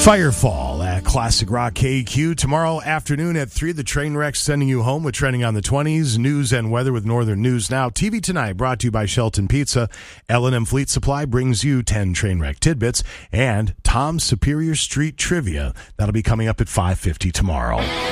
Firefall at Classic Rock KQ. Tomorrow afternoon at 3, the Trainwreck sending you home with Trending on the 20s, news and weather with Northern News Now. TV Tonight brought to you by Shelton Pizza. L&M Fleet Supply brings you 10 Trainwreck tidbits and Tom's Superior Street Trivia. That'll be coming up at 5:50 tomorrow.